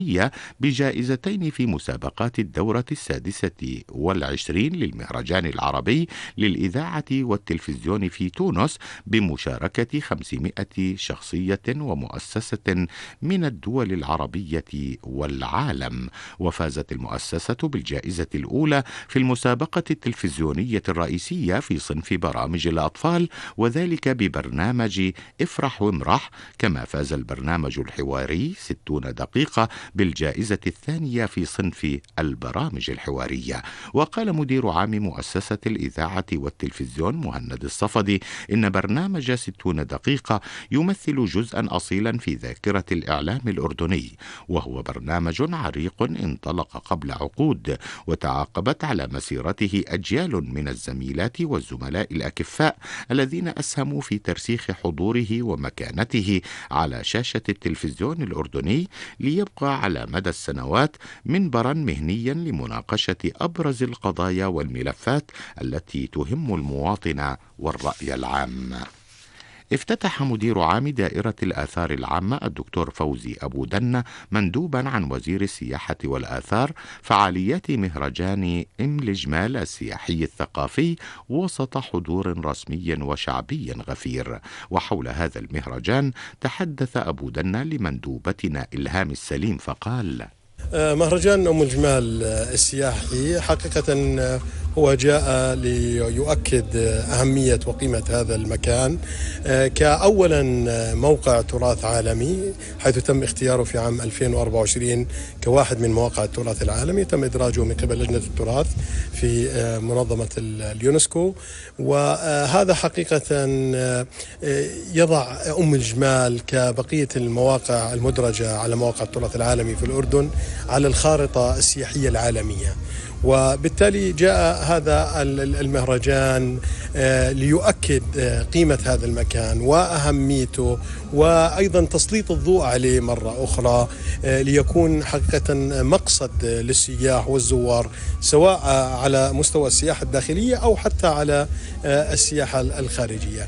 بجائزتين في مسابقات الدورة 26 للمهرجان العربي للإذاعة والتلفزيون في تونس بمشاركة 500 شخصية ومؤسسة من الدول العربية والعالم. وفازت المؤسسة بالجائزة الأولى في المسابقة التلفزيونية الرئيسية في صنف برامج الأطفال، وذلك ببرنامج افرح وامرح. كما فاز البرنامج الحواري 60 دقيقة بالجائزة الثانية في صنف البرامج الحوارية. وقال مدير عام مؤسسة الإذاعة والتلفزيون مهند الصفدي إن برنامج 60 دقيقة يمثل جزءا أصيلا في ذاكرة الإعلام الأردني، وهو برنامج عريق انطلق قبل عقود، وتعاقبت على مسيرته أجيال من الزميلات والزملاء الأكفاء الذين أسهموا في ترسيخ حضوره ومكانته على شاشة التلفزيون الأردني، ليبقى على مدى السنوات منبرا مهنيا لمناقشة أبرز القضايا والملفات التي تهم المواطن والرأي العام. افتتح مدير عام دائرة الآثار العامة الدكتور فوزي أبو دنة مندوبا عن وزير السياحة والآثار فعاليات مهرجان إملجمال السياحي الثقافي وسط حضور رسمي وشعبي غفير. وحول هذا المهرجان تحدث أبو دنة لمندوبتنا إلهام السليم فقال: مهرجان أم الجمال السياحي حقيقة هو جاء ليؤكد أهمية وقيمة هذا المكان كأولا موقع تراث عالمي، حيث تم اختياره في عام 2024 كواحد من مواقع التراث العالمي، تم إدراجه من قبل لجنة التراث في منظمة اليونسكو. وهذا حقيقة يضع أم الجمال كبقية المواقع المدرجة على مواقع التراث العالمي في الأردن على الخارطة السياحية العالمية. وبالتالي جاء هذا المهرجان ليؤكد قيمة هذا المكان وأهميته، وأيضا تسليط الضوء عليه مرة أخرى ليكون حقيقة مقصد للسياح والزوار، سواء على مستوى السياحة الداخلية أو حتى على السياحة الخارجية.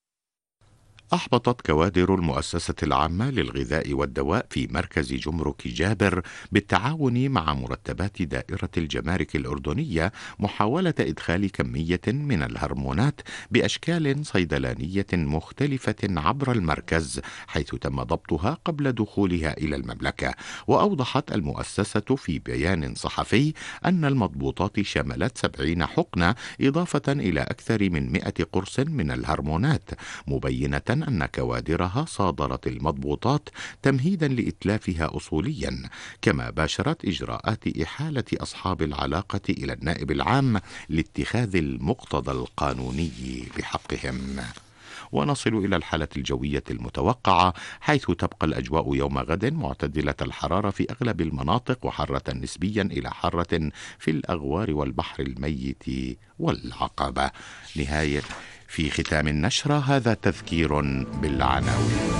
أحبطت كوادر المؤسسة العامة للغذاء والدواء في مركز جمرك جابر بالتعاون مع مرتبات دائرة الجمارك الأردنية محاولة إدخال كمية من الهرمونات بأشكال صيدلانية مختلفة عبر المركز، حيث تم ضبطها قبل دخولها إلى المملكة. وأوضحت المؤسسة في بيان صحفي أن المضبوطات شملت 70 حقنة إضافة إلى أكثر من 100 قرص من الهرمونات، مبينة أن كوادرها صادرت المضبوطات تمهيدا لإتلافها أصوليا. كما باشرت إجراءات إحالة أصحاب العلاقة إلى النائب العام لاتخاذ المقتضى القانوني بحقهم. ونصل إلى الحالة الجوية المتوقعة، حيث تبقى الأجواء يوم غد معتدلة الحرارة في أغلب المناطق، وحارة نسبيا إلى حارة في الأغوار والبحر الميت والعقبة. نهاية في ختام النشرة هذا تذكير بالعناوين.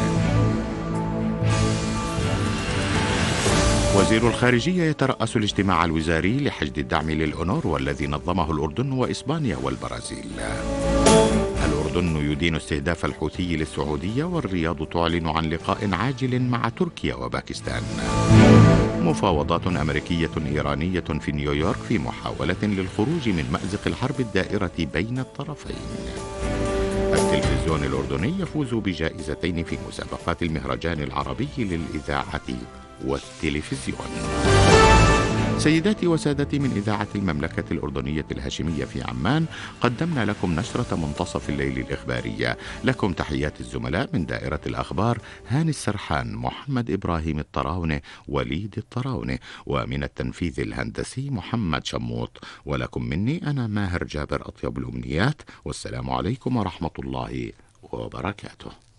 وزير الخارجية يترأس الاجتماع الوزاري لحشد الدعم للأونور والذي نظمه الأردن وإسبانيا والبرازيل. الأردن يدين استهداف الحوثي للسعودية، والرياض تعلن عن لقاء عاجل مع تركيا وباكستان. مفاوضات أمريكية إيرانية في نيويورك في محاولة للخروج من مأزق الحرب الدائرة بين الطرفين. التلفزيون الأردني يفوز بجائزتين في مسابقات المهرجان العربي للإذاعة والتلفزيون. سيداتي وسادتي، من إذاعة المملكة الأردنية الهاشمية في عمان قدمنا لكم نشرة منتصف الليل الإخبارية. لكم تحيات الزملاء من دائرة الأخبار هاني السرحان، محمد إبراهيم الطراونة، وليد الطراونة، ومن التنفيذ الهندسي محمد شموط. ولكم مني أنا ماهر جابر أطيب الأمنيات، والسلام عليكم ورحمة الله وبركاته.